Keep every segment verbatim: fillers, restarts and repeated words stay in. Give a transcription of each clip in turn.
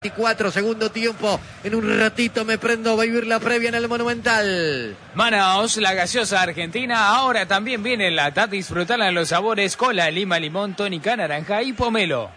veinticuatro, segundo tiempo. En un ratito me prendo a vivir la previa en el Monumental. Manaos, la gaseosa argentina, ahora también viene en lata. Disfrutala en los sabores cola, lima, limón, tónica, naranja y pomelo.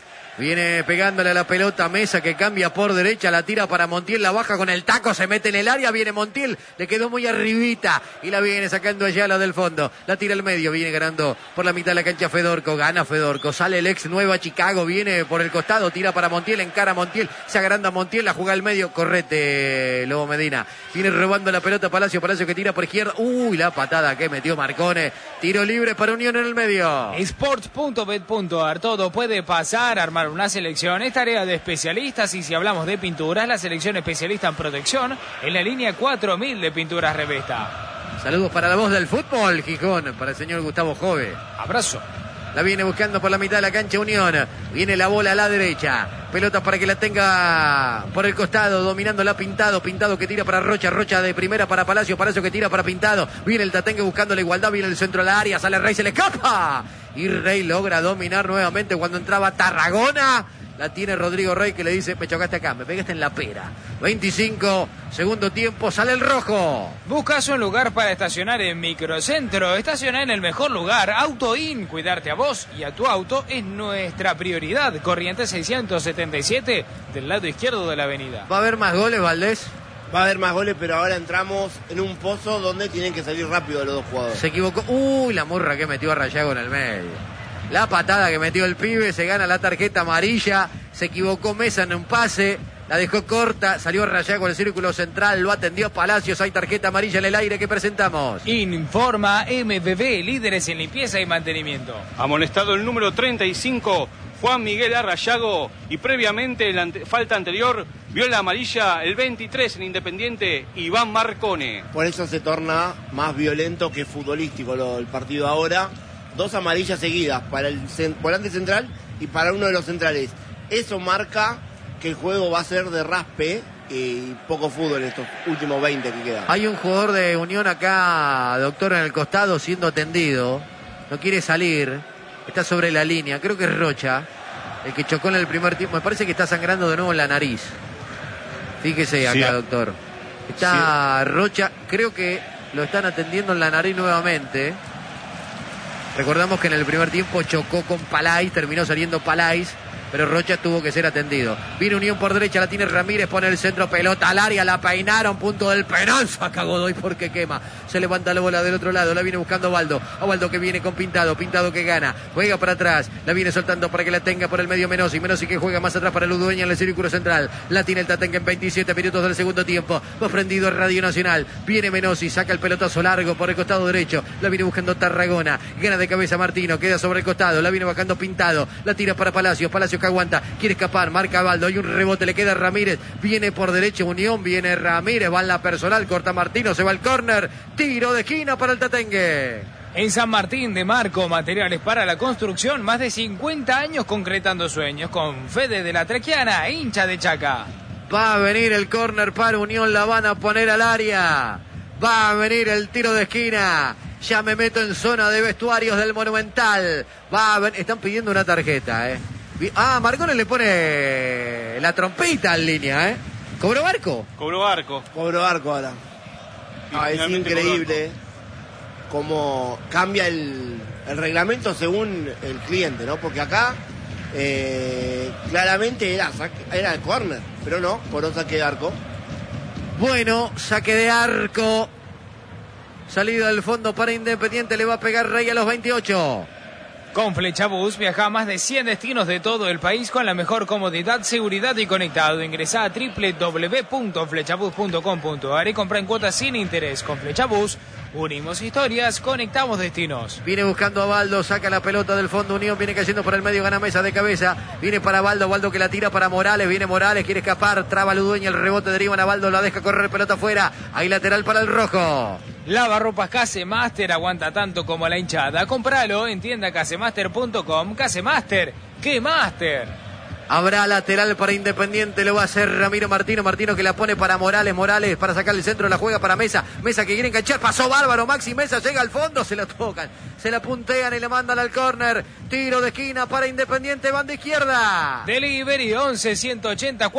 Viene pegándole a la pelota Mesa, que cambia por derecha, la tira para Montiel, la baja con el taco, se mete en el área, viene Montiel, le quedó muy arribita y la viene sacando allá la del fondo, la tira al medio, viene ganando por la mitad de la cancha Fedorco, gana Fedorco, sale el ex Nueva Chicago, viene por el costado, tira para Montiel, encara a Montiel, se agranda Montiel, la juega al medio, correte Lobo Medina, viene robando la pelota Palacio, Palacio que tira por izquierda, uy, la patada que metió Marcone, tiro libre para Unión en el medio. Sports punto bet punto ar, todo puede pasar, armar una selección es tarea de especialistas y si hablamos de pinturas, la selección especialista en protección en la línea cuatro mil de Pinturas Revesta. Saludos para la voz del fútbol, Gijón, para el señor Gustavo Jove. Abrazo. La viene buscando por la mitad de la cancha Unión. Viene la bola a la derecha. Pelota para que la tenga por el costado. Dominándola Pintado. Pintado que tira para Rocha. Rocha de primera para Palacio. Palacio que tira para Pintado. Viene el Tatengue buscando la igualdad. Viene el centro de la área. Sale Rey. Se le escapa. Y Rey logra dominar nuevamente cuando entraba Tarragona. La tiene Rodrigo Rey que le dice, me chocaste acá, me pegaste en la pera. veinticinco, segundo tiempo, sale el rojo. Buscas un lugar para estacionar en Microcentro. Estacionar en el mejor lugar. Auto In. Cuidarte a vos y a tu auto es nuestra prioridad. Corrientes seiscientos setenta y siete del lado izquierdo de la avenida. ¿Va a haber más goles, Valdés? Va a haber más goles, pero ahora entramos en un pozo donde tienen que salir rápido los dos jugadores. Se equivocó. Uy, la morra que metió a Rayago en el medio. La patada que metió el pibe, se gana la tarjeta amarilla, se equivocó Mesa en un pase, la dejó corta, salió Rayago en el círculo central, lo atendió Palacios, hay tarjeta amarilla en el aire que presentamos. Informa M B B, líderes en limpieza y mantenimiento. Amonestado el número treinta y cinco, Juan Miguel Arrayago, y previamente en la ante- falta anterior vio la amarilla el veintitrés en Independiente, Iván Marcone. Por eso se torna más violento que futbolístico lo, el partido ahora. Dos amarillas seguidas para el cent- volante central y para uno de los centrales. Eso marca que el juego va a ser de raspe y poco fútbol en estos últimos veinte que quedan. Hay un jugador de Unión acá, doctor, en el costado siendo atendido. No quiere salir. Está sobre la línea. Creo que es Rocha, el que chocó en el primer tiempo. Me parece que está sangrando de nuevo en la nariz. Fíjese acá, sí, doctor. Está sí. Rocha. Creo que lo están atendiendo en la nariz nuevamente. Recordamos que en el primer tiempo chocó con Palais, terminó saliendo Palais, pero Rocha tuvo que ser atendido. Viene Unión por derecha, la tiene Ramírez, pone el centro, pelota al área, la peinaron, punto del penal, saca Godoy porque quema. Se levanta la bola del otro lado, la viene buscando Baldo. A Baldo que viene con Pintado, Pintado que gana, juega para atrás, la viene soltando para que la tenga por el medio Menossi, Menossi que juega más atrás para el Udueña en el círculo central. La tiene el Tatengue en veintisiete minutos del segundo tiempo. Va prendido Radio Nacional, viene Menossi, saca el pelotazo largo por el costado derecho, la viene buscando Tarragona, gana de cabeza Martino, queda sobre el costado, la viene bajando Pintado, la tira para Palacios, Palacios que aguanta, quiere escapar, marca Baldo, hay un rebote, le queda Ramírez, viene por derecha Unión, viene Ramírez, va en la personal, corta Martino, se va el córner, tiro de esquina para el Tatengue. En San Martín de Marco, materiales para la construcción, más de cincuenta años concretando sueños, con Fede de la Trequiana, hincha de Chaca. Va a venir el córner para Unión, la van a poner al área, va a venir el tiro de esquina. Ya me meto en zona de vestuarios del Monumental, va a ven... están pidiendo una tarjeta, eh. Ah, Marcone le pone la trompeta en línea, ¿eh? ¿Cobró Barco? Cobró Barco. Cobró Barco ahora. No, es increíble cómo cambia el, el reglamento según el cliente, ¿no? Porque acá eh, claramente era, era el córner, pero no, por un saque de arco. Bueno, saque de arco. Salida del fondo para Independiente, le va a pegar Rey a los veintiocho. Con Flechabús viaja a más de cien destinos de todo el país con la mejor comodidad, seguridad y conectado. Ingresá a doble u doble u doble u punto flechabús punto com punto ar y compra en cuotas sin interés. Con Flechabús unimos historias, conectamos destinos. Viene buscando a Baldo, saca la pelota del fondo Unión, viene cayendo por el medio, gana Mesa de cabeza. Viene para Baldo, Baldo que la tira para Morales, viene Morales, quiere escapar, traba Ludueña, el rebote deriva a Baldo, la deja correr, pelota afuera. Hay lateral para el rojo. Lavarropas Casemaster, aguanta tanto como la hinchada. Compralo en tienda casemaster punto com. Casemaster, ¡qué máster! Habrá lateral para Independiente, lo va a hacer Ramiro Martino. Martino que la pone para Morales. Morales para sacar el centro, la juega para Mesa. Mesa que quiere enganchar, pasó bárbaro. Maxi Mesa llega al fondo, se la tocan. Se la puntean y le mandan al córner. Tiro de esquina para Independiente, banda izquierda. Delivery once ciento ochenta